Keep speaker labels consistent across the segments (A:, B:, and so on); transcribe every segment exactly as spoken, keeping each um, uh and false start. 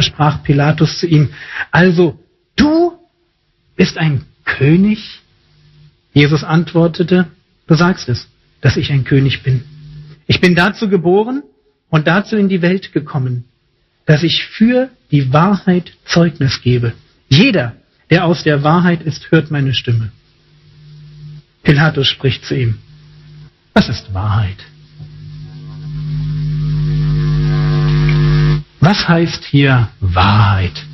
A: sprach Pilatus zu ihm: Also, du bist ein König? Jesus antwortete: Du sagst es, dass ich ein König bin. Ich bin dazu geboren und dazu in die Welt gekommen, dass ich für die Wahrheit Zeugnis gebe. Jeder, der aus der Wahrheit ist, hört meine Stimme. Pilatus spricht zu ihm: Was ist Wahrheit? Was heißt hier Wahrheit?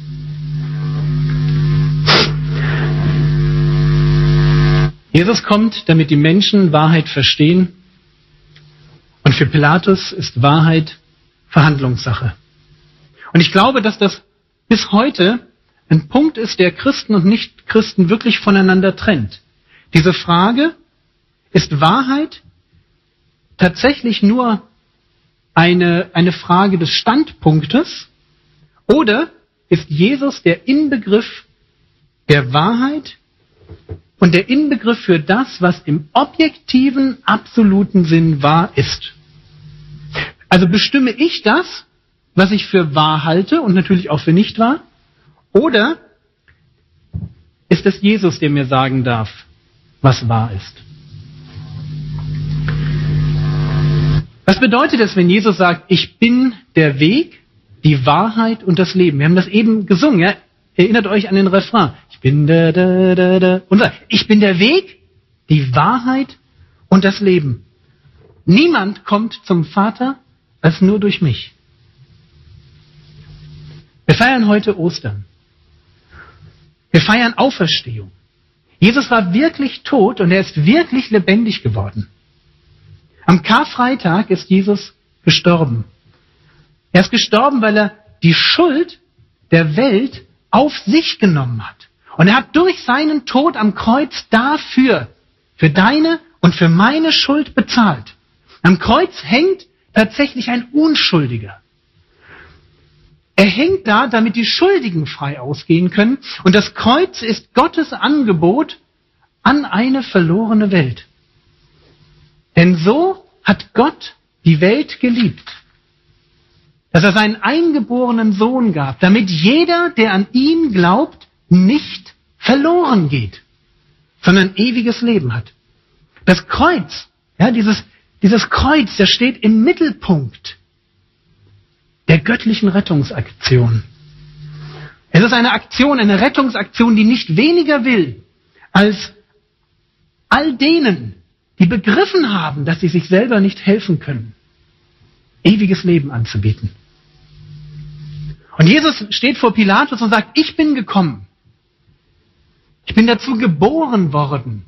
A: Jesus kommt, damit die Menschen Wahrheit verstehen. Und für Pilatus ist Wahrheit Verhandlungssache. Und ich glaube, dass das bis heute ein Punkt ist, der Christen und Nichtchristen wirklich voneinander trennt. Diese Frage: Ist Wahrheit tatsächlich nur eine, eine Frage des Standpunktes, oder ist Jesus der Inbegriff der Wahrheit und der Inbegriff für das, was im objektiven, absoluten Sinn wahr ist? Also bestimme ich das, was ich für wahr halte und natürlich auch für nicht wahr? Oder ist es Jesus, der mir sagen darf, was wahr ist? Was bedeutet es, wenn Jesus sagt: Ich bin der Weg, die Wahrheit und das Leben? Wir haben das eben gesungen, ja? Erinnert euch an den Refrain. Ich bin der, der, der, der. Und sagt: Ich bin der Weg, die Wahrheit und das Leben. Niemand kommt zum Vater als nur durch mich. Wir feiern heute Ostern. Wir feiern Auferstehung. Jesus war wirklich tot und er ist wirklich lebendig geworden. Am Karfreitag ist Jesus gestorben. Er ist gestorben, weil er die Schuld der Welt auf sich genommen hat. Und er hat durch seinen Tod am Kreuz dafür, für deine und für meine Schuld bezahlt. Am Kreuz hängt tatsächlich ein Unschuldiger. Er hängt da, damit die Schuldigen frei ausgehen können. Und das Kreuz ist Gottes Angebot an eine verlorene Welt. Denn so hat Gott die Welt geliebt, dass er seinen eingeborenen Sohn gab, damit jeder, der an ihn glaubt, nicht verloren geht, sondern ewiges Leben hat. Das Kreuz, ja, dieses, dieses Kreuz, das steht im Mittelpunkt der göttlichen Rettungsaktion. Es ist eine Aktion, eine Rettungsaktion, die nicht weniger will, als all denen, die begriffen haben, dass sie sich selber nicht helfen können, ewiges Leben anzubieten. Und Jesus steht vor Pilatus und sagt: Ich bin gekommen. Ich bin dazu geboren worden,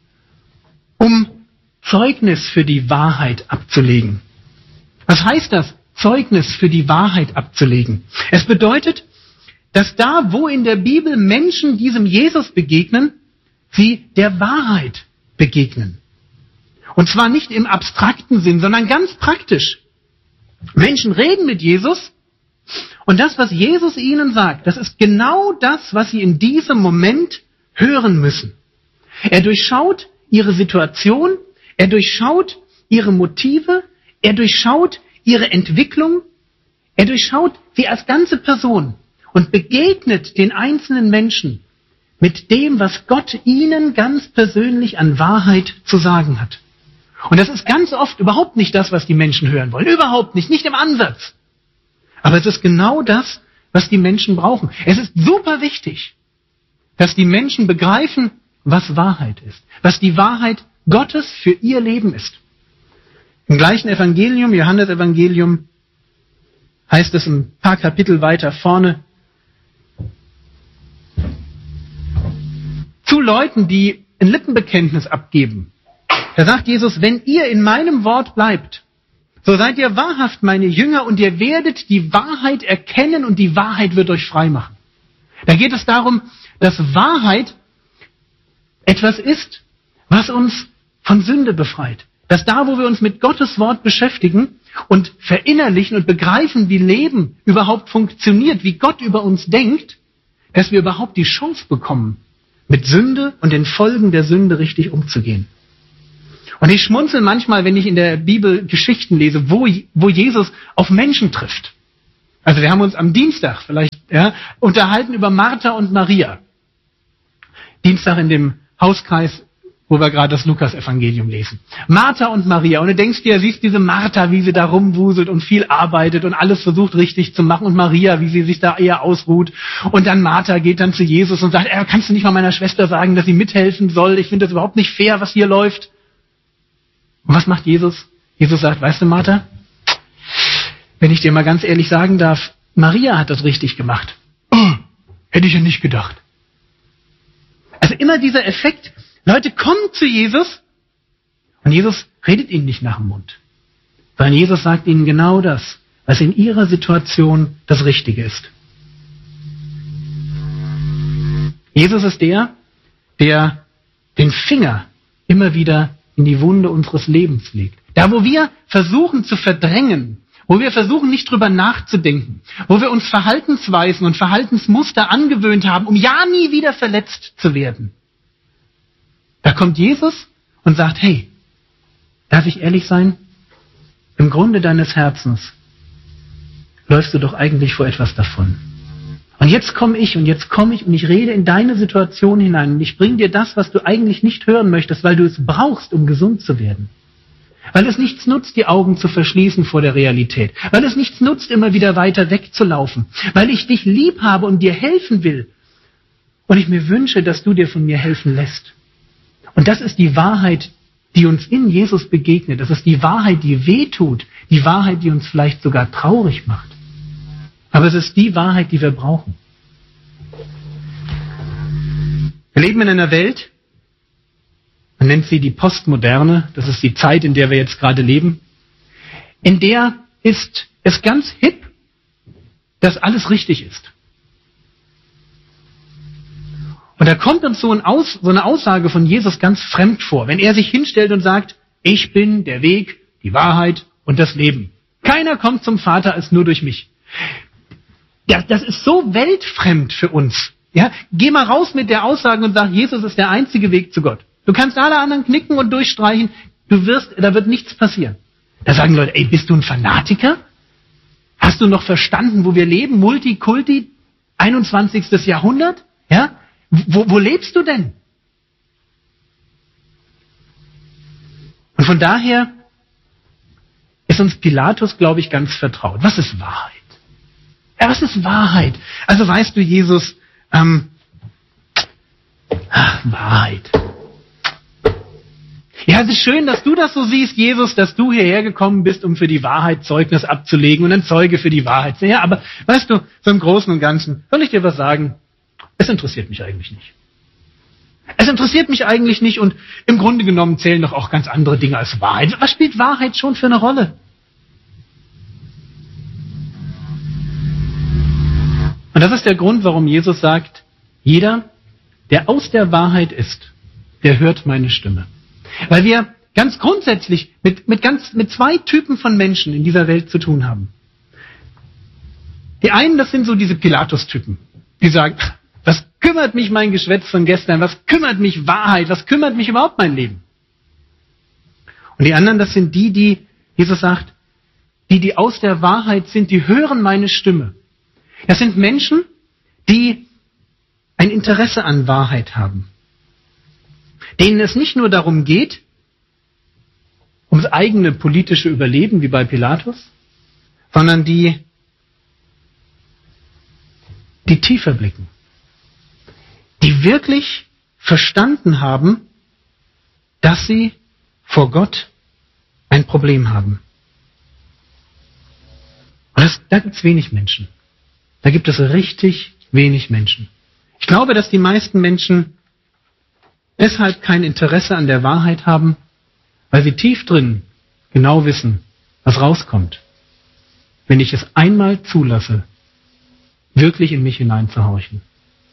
A: um Zeugnis für die Wahrheit abzulegen. Was heißt das, Zeugnis für die Wahrheit abzulegen? Es bedeutet, dass da, wo in der Bibel Menschen diesem Jesus begegnen, sie der Wahrheit begegnen. Und zwar nicht im abstrakten Sinn, sondern ganz praktisch. Menschen reden mit Jesus und das, was Jesus ihnen sagt, das ist genau das, was sie in diesem Moment hören müssen. Er durchschaut ihre Situation, er durchschaut ihre Motive, er durchschaut ihre Entwicklung, er durchschaut sie als ganze Person und begegnet den einzelnen Menschen mit dem, was Gott ihnen ganz persönlich an Wahrheit zu sagen hat. Und das ist ganz oft überhaupt nicht das, was die Menschen hören wollen. Überhaupt nicht, nicht im Ansatz. Aber es ist genau das, was die Menschen brauchen. Es ist super wichtig, dass die Menschen begreifen, was Wahrheit ist. Was die Wahrheit Gottes für ihr Leben ist. Im gleichen Evangelium, Johannesevangelium, heißt es ein paar Kapitel weiter vorne, zu Leuten, die ein Lippenbekenntnis abgeben. Da sagt Jesus: Wenn ihr in meinem Wort bleibt, so seid ihr wahrhaft meine Jünger und ihr werdet die Wahrheit erkennen und die Wahrheit wird euch frei machen. Da geht es darum, dass Wahrheit etwas ist, was uns von Sünde befreit. Dass da, wo wir uns mit Gottes Wort beschäftigen und verinnerlichen und begreifen, wie Leben überhaupt funktioniert, wie Gott über uns denkt, dass wir überhaupt die Chance bekommen, mit Sünde und den Folgen der Sünde richtig umzugehen. Und ich schmunzel manchmal, wenn ich in der Bibel Geschichten lese, wo, wo Jesus auf Menschen trifft. Also wir haben uns am Dienstag vielleicht ja, unterhalten über Martha und Maria. Dienstag in dem Hauskreis, wo wir gerade das Lukas-Evangelium lesen. Martha und Maria. Und du denkst dir, siehst diese Martha, wie sie da rumwuselt und viel arbeitet und alles versucht richtig zu machen. Und Maria, wie sie sich da eher ausruht. Und dann Martha geht dann zu Jesus und sagt, äh, kannst du nicht mal meiner Schwester sagen, dass sie mithelfen soll? Ich finde das überhaupt nicht fair, was hier läuft. Und was macht Jesus? Jesus sagt, weißt du, Martha, wenn ich dir mal ganz ehrlich sagen darf, Maria hat das richtig gemacht. Oh, hätte ich ja nicht gedacht. Also immer dieser Effekt, Leute kommen zu Jesus und Jesus redet ihnen nicht nach dem Mund, sondern Jesus sagt ihnen genau das, was in ihrer Situation das Richtige ist. Jesus ist der, der den Finger immer wieder in die Wunde unseres Lebens legt. Da, wo wir versuchen zu verdrängen, wo wir versuchen nicht drüber nachzudenken, wo wir uns Verhaltensweisen und Verhaltensmuster angewöhnt haben, um ja nie wieder verletzt zu werden. Da kommt Jesus und sagt, hey, darf ich ehrlich sein? Im Grunde deines Herzens läufst du doch eigentlich vor etwas davon. Und jetzt komme ich und jetzt komme ich und ich rede in deine Situation hinein und ich bringe dir das, was du eigentlich nicht hören möchtest, weil du es brauchst, um gesund zu werden. Weil es nichts nutzt, die Augen zu verschließen vor der Realität. Weil es nichts nutzt, immer wieder weiter wegzulaufen. Weil ich dich lieb habe und dir helfen will. Und ich mir wünsche, dass du dir von mir helfen lässt. Und das ist die Wahrheit, die uns in Jesus begegnet. Das ist die Wahrheit, die wehtut. Die Wahrheit, die uns vielleicht sogar traurig macht. Aber es ist die Wahrheit, die wir brauchen. Wir leben in einer Welt, man nennt sie die Postmoderne, das ist die Zeit, in der wir jetzt gerade leben, in der ist es ganz hip, dass alles richtig ist. Und da kommt uns so, ein Aus, so eine Aussage von Jesus ganz fremd vor, wenn er sich hinstellt und sagt, ich bin der Weg, die Wahrheit und das Leben. Keiner kommt zum Vater als nur durch mich. Das, das ist so weltfremd für uns. Ja? Geh mal raus mit der Aussage und sag, Jesus ist der einzige Weg zu Gott. Du kannst alle anderen knicken und durchstreichen, du wirst, da wird nichts passieren. Da sagen Leute, ey, bist du ein Fanatiker? Hast du noch verstanden, wo wir leben? Multikulti, einundzwanzigstes Jahrhundert? Ja? Wo, wo lebst du denn? Und von daher ist uns Pilatus, glaube ich, ganz vertraut. Was ist Wahrheit? Ja, was ist Wahrheit? Also weißt du, Jesus, ähm, ach, Wahrheit. Ja, es ist schön, dass du das so siehst, Jesus, dass du hierher gekommen bist, um für die Wahrheit Zeugnis abzulegen und ein Zeuge für die Wahrheit. Ja, aber weißt du, so im Großen und Ganzen, soll ich dir was sagen? Es interessiert mich eigentlich nicht. Es interessiert mich eigentlich nicht und im Grunde genommen zählen doch auch ganz andere Dinge als Wahrheit. Was spielt Wahrheit schon für eine Rolle? Und das ist der Grund, warum Jesus sagt, jeder, der aus der Wahrheit ist, der hört meine Stimme. Weil wir ganz grundsätzlich mit, mit, ganz, mit zwei Typen von Menschen in dieser Welt zu tun haben. Die einen, das sind so diese Pilatus-Typen, die sagen, was kümmert mich mein Geschwätz von gestern, was kümmert mich Wahrheit, was kümmert mich überhaupt mein Leben? Und die anderen, das sind die, die, Jesus sagt, die, die aus der Wahrheit sind, die hören meine Stimme. Das sind Menschen, die ein Interesse an Wahrheit haben. Denen es nicht nur darum geht, ums eigene politische Überleben, wie bei Pilatus, sondern die, die tiefer blicken. Die wirklich verstanden haben, dass sie vor Gott ein Problem haben. Und das, da gibt es wenig Menschen. Da gibt es richtig wenig Menschen. Ich glaube, dass die meisten Menschen deshalb kein Interesse an der Wahrheit haben, weil sie tief drin genau wissen, was rauskommt, wenn ich es einmal zulasse, wirklich in mich hineinzuhorchen.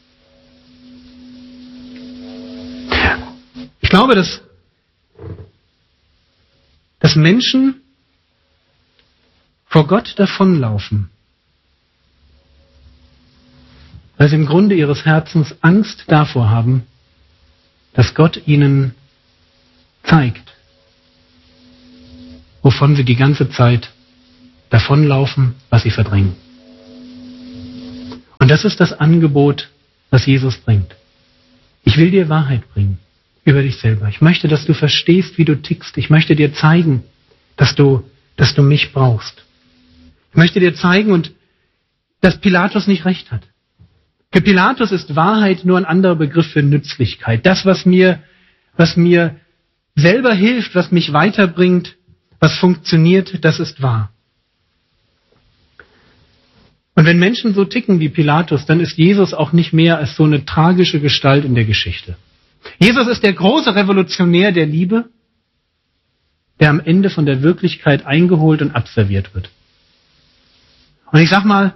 A: Ich glaube, dass, dass Menschen vor Gott davonlaufen, weil sie im Grunde ihres Herzens Angst davor haben, dass Gott ihnen zeigt, wovon sie die ganze Zeit davonlaufen, was sie verdrängen. Und das ist das Angebot, was Jesus bringt. Ich will dir Wahrheit bringen über dich selber. Ich möchte, dass du verstehst, wie du tickst. Ich möchte dir zeigen, dass du, dass du mich brauchst. Ich möchte dir zeigen, und dass Pilatus nicht recht hat. Für Pilatus ist Wahrheit nur ein anderer Begriff für Nützlichkeit. Das, was mir, was mir selber hilft, was mich weiterbringt, was funktioniert, das ist wahr. Und wenn Menschen so ticken wie Pilatus, dann ist Jesus auch nicht mehr als so eine tragische Gestalt in der Geschichte. Jesus ist der große Revolutionär der Liebe, der am Ende von der Wirklichkeit eingeholt und abserviert wird. Und ich sag mal,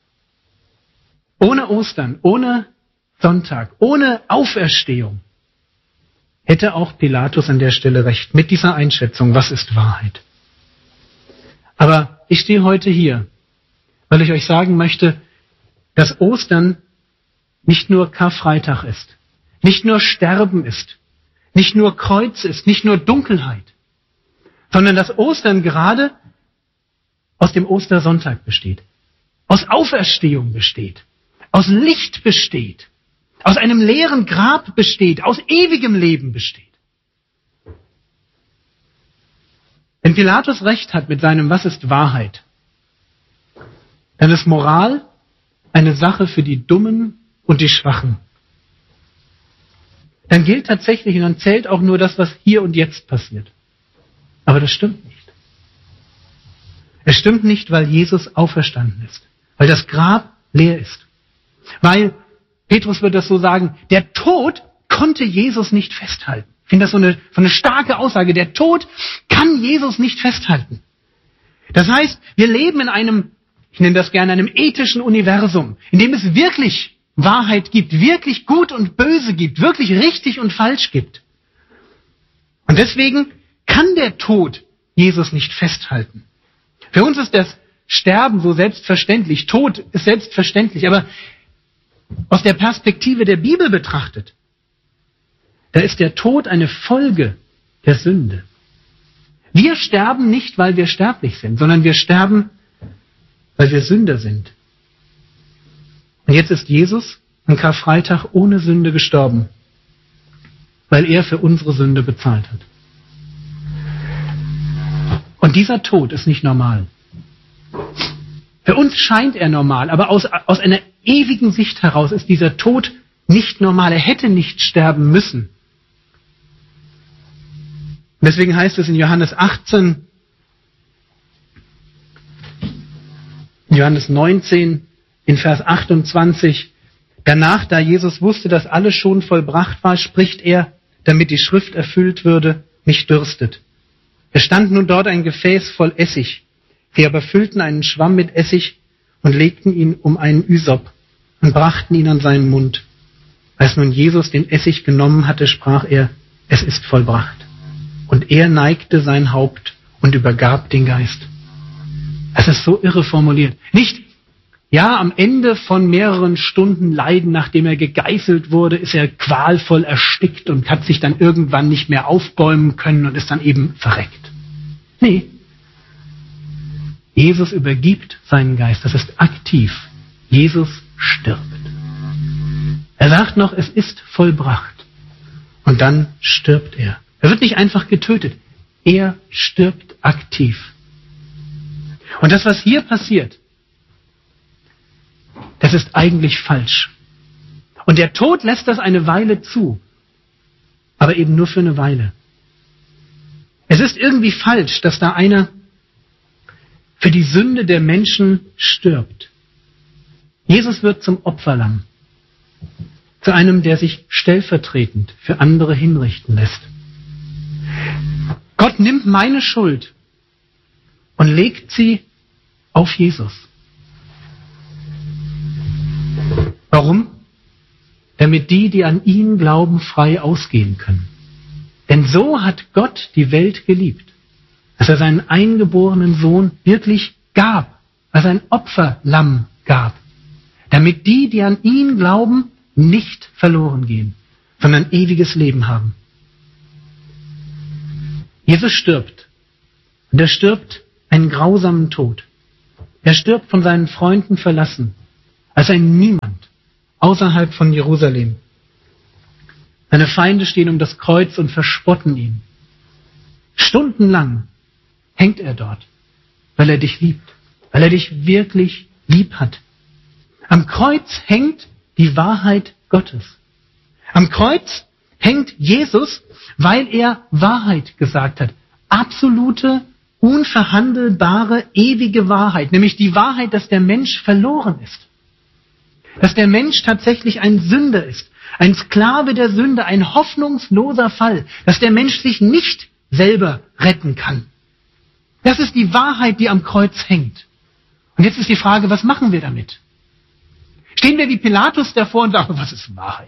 A: ohne Ostern, ohne Sonntag, ohne Auferstehung hätte auch Pilatus an der Stelle recht mit dieser Einschätzung, was ist Wahrheit. Aber ich stehe heute hier, weil ich euch sagen möchte, dass Ostern nicht nur Karfreitag ist, nicht nur Sterben ist, nicht nur Kreuz ist, nicht nur Dunkelheit, sondern dass Ostern gerade aus dem Ostersonntag besteht, aus Auferstehung besteht, aus Licht besteht, aus einem leeren Grab besteht, aus ewigem Leben besteht. Wenn Pilatus recht hat mit seinem Was ist Wahrheit, dann ist Moral eine Sache für die Dummen und die Schwachen. Dann gilt tatsächlich und dann zählt auch nur das, was hier und jetzt passiert. Aber das stimmt nicht. Es stimmt nicht, weil Jesus auferstanden ist, weil das Grab leer ist. Weil, Petrus wird das so sagen, der Tod konnte Jesus nicht festhalten. Ich finde das so eine, so eine starke Aussage. Der Tod kann Jesus nicht festhalten. Das heißt, wir leben in einem, ich nenne das gerne, einem ethischen Universum, in dem es wirklich Wahrheit gibt, wirklich Gut und Böse gibt, wirklich richtig und falsch gibt. Und deswegen kann der Tod Jesus nicht festhalten. Für uns ist das Sterben so selbstverständlich, Tod ist selbstverständlich, aber aus der Perspektive der Bibel betrachtet, da ist der Tod eine Folge der Sünde. Wir sterben nicht, weil wir sterblich sind, sondern wir sterben, weil wir Sünder sind. Und jetzt ist Jesus am Karfreitag ohne Sünde gestorben, weil er für unsere Sünde bezahlt hat. Und dieser Tod ist nicht normal. Für uns scheint er normal, aber aus, aus einer ewigen Sicht heraus ist dieser Tod nicht normal. Er hätte nicht sterben müssen. Und deswegen heißt es in Johannes achtzehn, in Johannes neunzehn, in Vers achtundzwanzig, danach, da Jesus wusste, dass alles schon vollbracht war, spricht er, damit die Schrift erfüllt würde, mich dürstet. Es stand nun dort ein Gefäß voll Essig. Sie aber füllten einen Schwamm mit Essig und legten ihn um einen Ysop und brachten ihn an seinen Mund. Als nun Jesus den Essig genommen hatte, sprach er, es ist vollbracht. Und er neigte sein Haupt und übergab den Geist. Es ist so irre formuliert. Nicht, ja, am Ende von mehreren Stunden Leiden, nachdem er gegeißelt wurde, ist er qualvoll erstickt und hat sich dann irgendwann nicht mehr aufbäumen können und ist dann eben verreckt. Nee. Jesus übergibt seinen Geist. Das ist aktiv. Jesus stirbt. Er sagt noch, es ist vollbracht. Und dann stirbt er. Er wird nicht einfach getötet. Er stirbt aktiv. Und das, was hier passiert, das ist eigentlich falsch. Und der Tod lässt das eine Weile zu. Aber eben nur für eine Weile. Es ist irgendwie falsch, dass da einer für die Sünde der Menschen stirbt. Jesus wird zum Opferlamm. Zu einem, der sich stellvertretend für andere hinrichten lässt. Gott nimmt meine Schuld und legt sie auf Jesus. Warum? Damit die, die an ihn glauben, frei ausgehen können. Denn so hat Gott die Welt geliebt, dass er seinen eingeborenen Sohn wirklich gab, als ein Opferlamm gab, damit die, die an ihn glauben, nicht verloren gehen, sondern ewiges Leben haben. Jesus stirbt. Und er stirbt einen grausamen Tod. Er stirbt von seinen Freunden verlassen, als ein Niemand außerhalb von Jerusalem. Seine Feinde stehen um das Kreuz und verspotten ihn. Stundenlang hängt er dort, weil er dich liebt, weil er dich wirklich lieb hat. Am Kreuz hängt die Wahrheit Gottes. Am Kreuz hängt Jesus, weil er Wahrheit gesagt hat. Absolute, unverhandelbare, ewige Wahrheit, nämlich die Wahrheit, dass der Mensch verloren ist. Dass der Mensch tatsächlich ein Sünder ist, ein Sklave der Sünde, ein hoffnungsloser Fall, dass der Mensch sich nicht selber retten kann. Das ist die Wahrheit, die am Kreuz hängt. Und jetzt ist die Frage, was machen wir damit? Stehen wir wie Pilatus davor und sagen, was ist Wahrheit?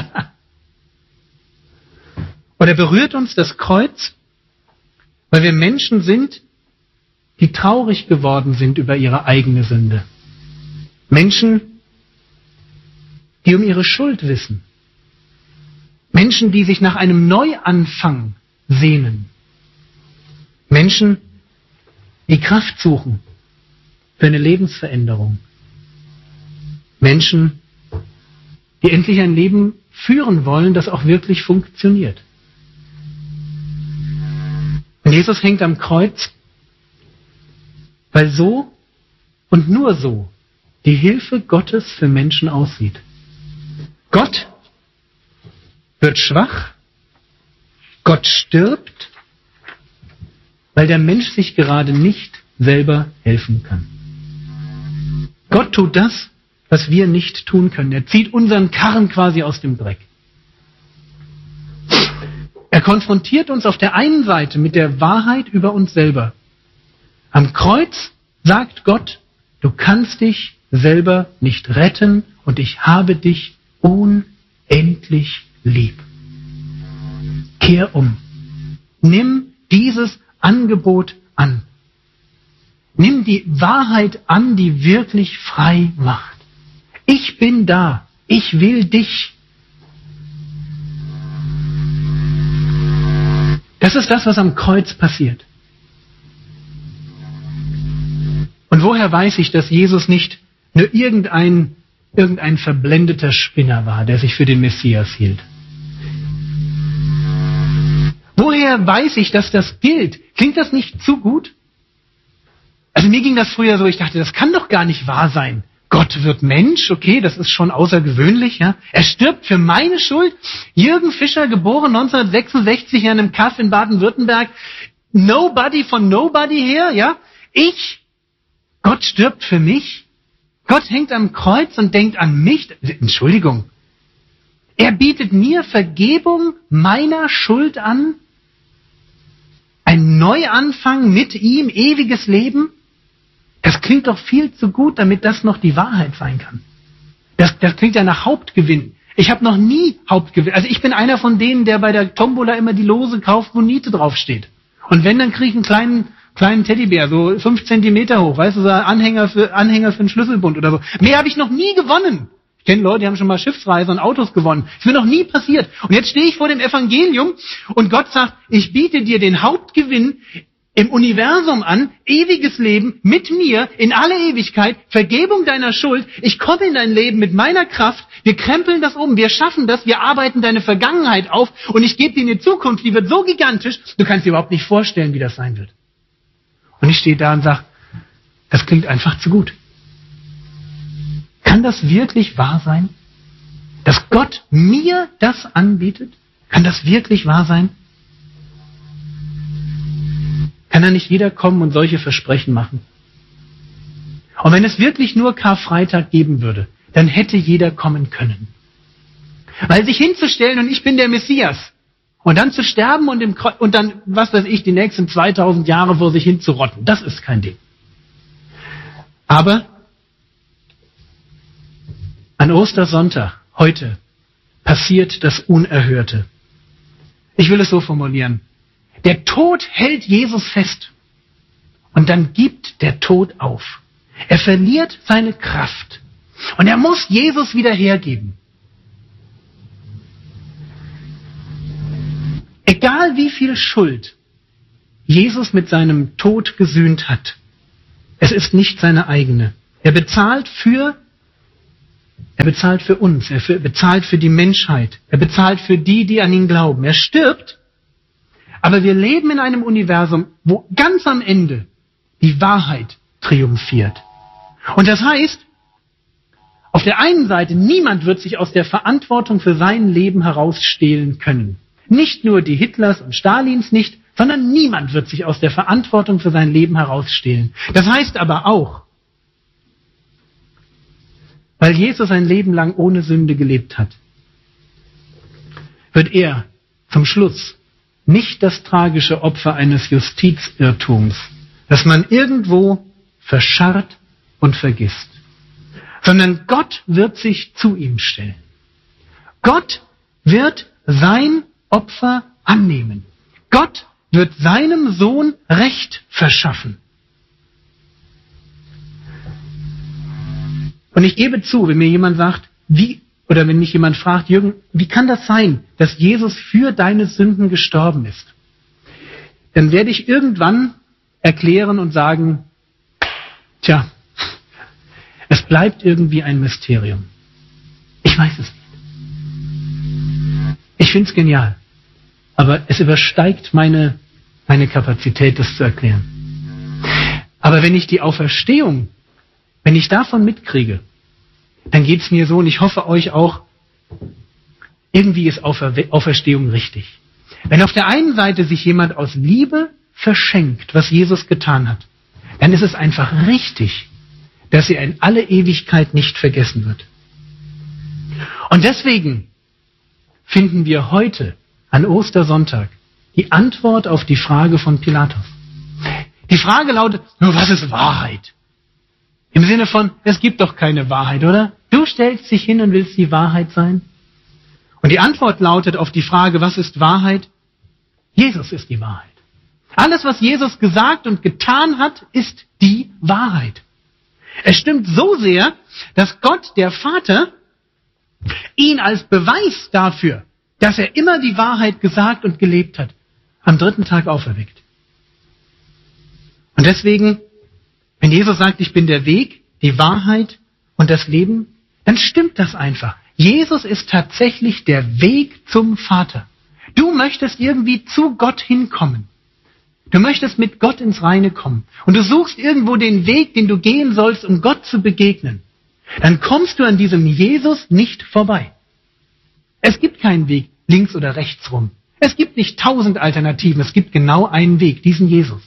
A: Oder berührt uns das Kreuz, weil wir Menschen sind, die traurig geworden sind über ihre eigene Sünde. Menschen, die um ihre Schuld wissen. Menschen, die sich nach einem Neuanfang sehnen. Menschen, die Kraft suchen für eine Lebensveränderung. Menschen, die endlich ein Leben führen wollen, das auch wirklich funktioniert. Und Jesus hängt am Kreuz, weil so und nur so die Hilfe Gottes für Menschen aussieht. Gott wird schwach, Gott stirbt, weil der Mensch sich gerade nicht selber helfen kann. Gott tut das, was wir nicht tun können. Er zieht unseren Karren quasi aus dem Dreck. Er konfrontiert uns auf der einen Seite mit der Wahrheit über uns selber. Am Kreuz sagt Gott, du kannst dich selber nicht retten und ich habe dich unendlich lieb. Kehr um. Nimm dieses Angebot an. Nimm die Wahrheit an, die wirklich frei macht. Ich bin da. Ich will dich. Das ist das, was am Kreuz passiert. Und woher weiß ich, dass Jesus nicht nur irgendein, irgendein verblendeter Spinner war, der sich für den Messias hielt? Woher weiß ich, dass das gilt? Klingt das nicht zu gut? Also mir ging das früher so, ich dachte, das kann doch gar nicht wahr sein. Gott wird Mensch, okay, das ist schon außergewöhnlich, ja. Er stirbt für meine Schuld. Jürgen Fischer, geboren neunzehnhundertsechsundsechzig in einem Kaff in Baden-Württemberg. Nobody von Nobody her, ja. Ich, Gott stirbt für mich. Gott hängt am Kreuz und denkt an mich. Entschuldigung. Er bietet mir Vergebung meiner Schuld an. Ein Neuanfang mit ihm, ewiges Leben. Das klingt doch viel zu gut, damit das noch die Wahrheit sein kann. Das, das klingt ja nach Hauptgewinn. Ich habe noch nie Hauptgewinn. Also ich bin einer von denen, der bei der Tombola immer die Lose kauft, wo Niete draufsteht. Und wenn, dann kriege ich einen kleinen, kleinen Teddybär, so fünf Zentimeter hoch, weißt du, so Anhänger für, Anhänger für einen Schlüsselbund oder so. Mehr habe ich noch nie gewonnen. Ich kenne Leute, die haben schon mal Schiffsreise und Autos gewonnen. Das ist mir noch nie passiert. Und jetzt stehe ich vor dem Evangelium und Gott sagt, ich biete dir den Hauptgewinn im Universum an, ewiges Leben mit mir in alle Ewigkeit, Vergebung deiner Schuld. Ich komme in dein Leben mit meiner Kraft. Wir krempeln das um, wir schaffen das, wir arbeiten deine Vergangenheit auf und ich gebe dir eine Zukunft, die wird so gigantisch, du kannst dir überhaupt nicht vorstellen, wie das sein wird. Und ich stehe da und sage, das klingt einfach zu gut. Kann das wirklich wahr sein? Dass Gott mir das anbietet? Kann das wirklich wahr sein? Kann da nicht jeder kommen und solche Versprechen machen? Und wenn es wirklich nur Karfreitag geben würde, dann hätte jeder kommen können. Weil sich hinzustellen und ich bin der Messias und dann zu sterben und, im Kreuz, und dann, was weiß ich, die nächsten zweitausend Jahre vor sich hinzurotten, das ist kein Ding. Aber an Ostersonntag, heute, passiert das Unerhörte. Ich will es so formulieren. Der Tod hält Jesus fest. Und dann gibt der Tod auf. Er verliert seine Kraft. Und er muss Jesus wieder hergeben. Egal wie viel Schuld Jesus mit seinem Tod gesühnt hat, es ist nicht seine eigene. Er bezahlt für Er bezahlt für uns, er für, bezahlt für die Menschheit, er bezahlt für die, die an ihn glauben. Er stirbt, aber wir leben in einem Universum, wo ganz am Ende die Wahrheit triumphiert. Und das heißt, auf der einen Seite, niemand wird sich aus der Verantwortung für sein Leben herausstehlen können. Nicht nur die Hitlers und Stalins nicht, sondern niemand wird sich aus der Verantwortung für sein Leben herausstehlen. Das heißt aber auch, weil Jesus ein Leben lang ohne Sünde gelebt hat, wird er zum Schluss nicht das tragische Opfer eines Justizirrtums, das man irgendwo verscharrt und vergisst, sondern Gott wird sich zu ihm stellen. Gott wird sein Opfer annehmen. Gott wird seinem Sohn Recht verschaffen. Und ich gebe zu, wenn mir jemand sagt, wie, oder wenn mich jemand fragt, Jürgen, wie kann das sein, dass Jesus für deine Sünden gestorben ist? Dann werde ich irgendwann erklären und sagen, tja, es bleibt irgendwie ein Mysterium. Ich weiß es nicht. Ich finde es genial. Aber es übersteigt meine, meine Kapazität, das zu erklären. Aber wenn ich die Auferstehung, wenn ich davon mitkriege, dann geht es mir so, und ich hoffe euch auch, irgendwie ist Aufer- Auferstehung richtig. Wenn auf der einen Seite sich jemand aus Liebe verschenkt, was Jesus getan hat, dann ist es einfach richtig, dass er in alle Ewigkeit nicht vergessen wird. Und deswegen finden wir heute an Ostersonntag die Antwort auf die Frage von Pilatus. Die Frage lautet, nur was ist Wahrheit? Im Sinne von, es gibt doch keine Wahrheit, oder? Du stellst dich hin und willst die Wahrheit sein? Und die Antwort lautet auf die Frage, was ist Wahrheit? Jesus ist die Wahrheit. Alles, was Jesus gesagt und getan hat, ist die Wahrheit. Es stimmt so sehr, dass Gott, der Vater, ihn als Beweis dafür, dass er immer die Wahrheit gesagt und gelebt hat, am dritten Tag auferweckt. Und deswegen, wenn Jesus sagt, ich bin der Weg, die Wahrheit und das Leben, dann stimmt das einfach. Jesus ist tatsächlich der Weg zum Vater. Du möchtest irgendwie zu Gott hinkommen. Du möchtest mit Gott ins Reine kommen. Und du suchst irgendwo den Weg, den du gehen sollst, um Gott zu begegnen. Dann kommst du an diesem Jesus nicht vorbei. Es gibt keinen Weg links oder rechts rum. Es gibt nicht tausend Alternativen. Es gibt genau einen Weg, diesen Jesus.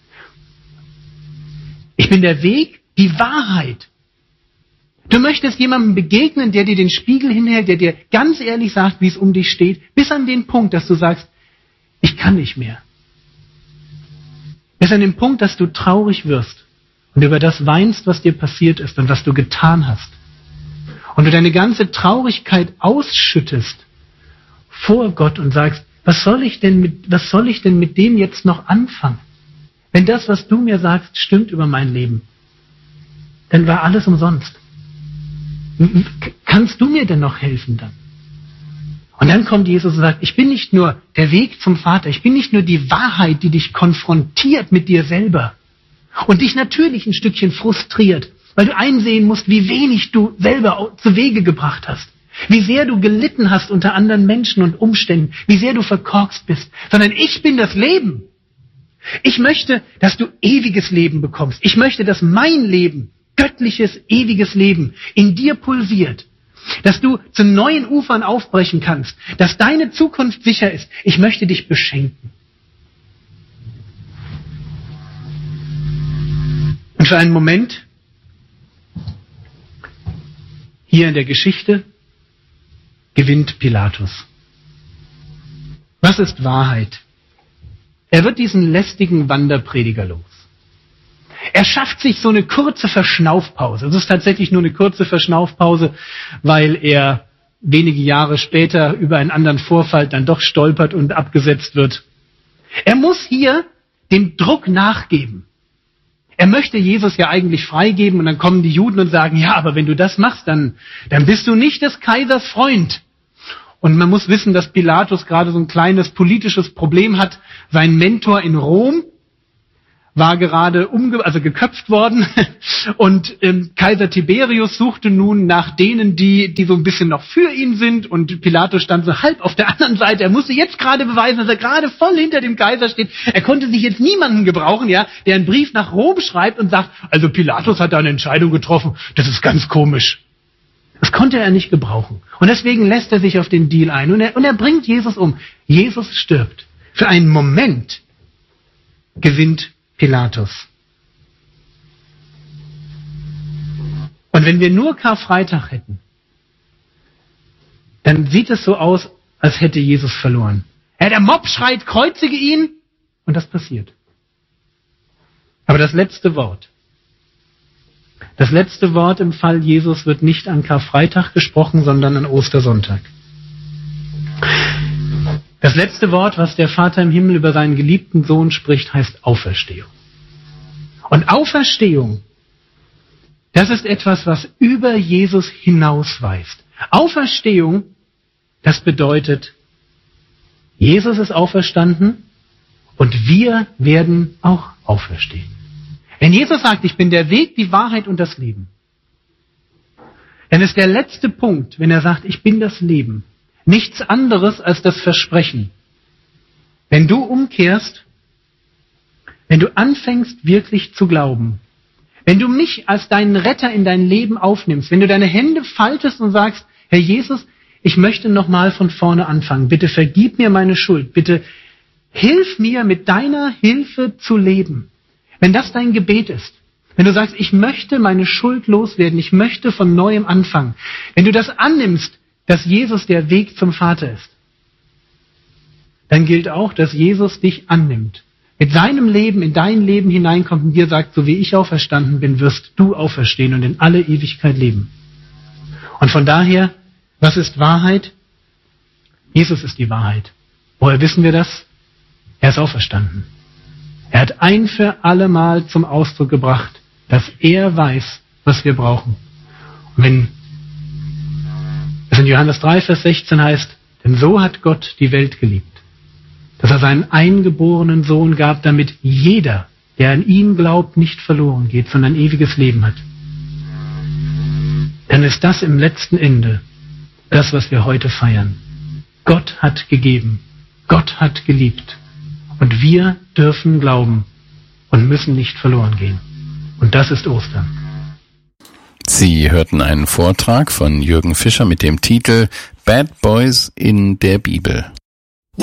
A: Ich bin der Weg, die Wahrheit. Du möchtest jemandem begegnen, der dir den Spiegel hinhält, der dir ganz ehrlich sagt, wie es um dich steht, bis an den Punkt, dass du sagst, ich kann nicht mehr. Bis an den Punkt, dass du traurig wirst und über das weinst, was dir passiert ist und was du getan hast. Und du deine ganze Traurigkeit ausschüttest vor Gott und sagst, was soll ich denn mit, was soll ich denn mit dem jetzt noch anfangen? Wenn das, was du mir sagst, stimmt über mein Leben, dann war alles umsonst. Kannst du mir denn noch helfen dann? Und dann kommt Jesus und sagt, ich bin nicht nur der Weg zum Vater, ich bin nicht nur die Wahrheit, die dich konfrontiert mit dir selber und dich natürlich ein Stückchen frustriert, weil du einsehen musst, wie wenig du selber zu Wege gebracht hast, wie sehr du gelitten hast unter anderen Menschen und Umständen, wie sehr du verkorkst bist, sondern ich bin das Leben. Ich möchte, dass du ewiges Leben bekommst. Ich möchte, dass mein Leben, göttliches, ewiges Leben in dir pulsiert. Dass du zu neuen Ufern aufbrechen kannst. Dass deine Zukunft sicher ist. Ich möchte dich beschenken. Und für einen Moment, hier in der Geschichte, gewinnt Pilatus. Was ist Wahrheit? Er wird diesen lästigen Wanderprediger los. Er schafft sich so eine kurze Verschnaufpause. Es ist tatsächlich nur eine kurze Verschnaufpause, weil er wenige Jahre später über einen anderen Vorfall dann doch stolpert und abgesetzt wird. Er muss hier dem Druck nachgeben. Er möchte Jesus ja eigentlich freigeben und dann kommen die Juden und sagen, ja, aber wenn du das machst, dann, dann bist du nicht des Kaisers Freund. Und man muss wissen, dass Pilatus gerade so ein kleines politisches Problem hat. Sein Mentor in Rom war gerade umge also geköpft worden und ähm, Kaiser Tiberius suchte nun nach denen, die die so ein bisschen noch für ihn sind, und Pilatus stand so halb auf der anderen Seite. Er musste jetzt gerade beweisen, dass er gerade voll hinter dem Kaiser steht. Er konnte sich jetzt niemanden gebrauchen, ja, der einen Brief nach Rom schreibt und sagt, also Pilatus hat da eine Entscheidung getroffen, das ist ganz komisch. Das konnte er nicht gebrauchen. Und deswegen lässt er sich auf den Deal ein und er, und er bringt Jesus um. Jesus stirbt. Für einen Moment gewinnt Pilatus. Und wenn wir nur Karfreitag hätten, dann sieht es so aus, als hätte Jesus verloren. Ja, der Mob schreit, kreuzige ihn, und das passiert. Aber das letzte Wort, das letzte Wort im Fall Jesus wird nicht an Karfreitag gesprochen, sondern an Ostersonntag. Das letzte Wort, was der Vater im Himmel über seinen geliebten Sohn spricht, heißt Auferstehung. Und Auferstehung, das ist etwas, was über Jesus hinausweist. Auferstehung, das bedeutet, Jesus ist auferstanden und wir werden auch auferstehen. Wenn Jesus sagt, ich bin der Weg, die Wahrheit und das Leben, dann ist der letzte Punkt, wenn er sagt, ich bin das Leben, nichts anderes als das Versprechen. Wenn du umkehrst, wenn du anfängst wirklich zu glauben, wenn du mich als deinen Retter in dein Leben aufnimmst, wenn du deine Hände faltest und sagst, Herr Jesus, ich möchte nochmal von vorne anfangen, bitte vergib mir meine Schuld, bitte hilf mir mit deiner Hilfe zu leben. Wenn das dein Gebet ist, wenn du sagst, ich möchte meine Schuld loswerden, ich möchte von neuem anfangen, wenn du das annimmst, dass Jesus der Weg zum Vater ist, dann gilt auch, dass Jesus dich annimmt, mit seinem Leben in dein Leben hineinkommt und dir sagt, so wie ich auferstanden bin, wirst du auferstehen und in alle Ewigkeit leben. Und von daher, was ist Wahrheit? Jesus ist die Wahrheit. Woher wissen wir das? Er ist auferstanden. Er hat ein für alle Mal zum Ausdruck gebracht, dass er weiß, was wir brauchen. Und wenn es in Johannes drei, Vers sechzehn heißt, denn so hat Gott die Welt geliebt, dass er seinen eingeborenen Sohn gab, damit jeder, der an ihn glaubt, nicht verloren geht, sondern ewiges Leben hat. Dann ist das im letzten Ende das, was wir heute feiern. Gott hat gegeben, Gott hat geliebt und wir dürfen glauben und müssen nicht verloren gehen. Und das ist Ostern.
B: Sie hörten einen Vortrag von Jürgen Fischer mit dem Titel Bad Boys in der Bibel.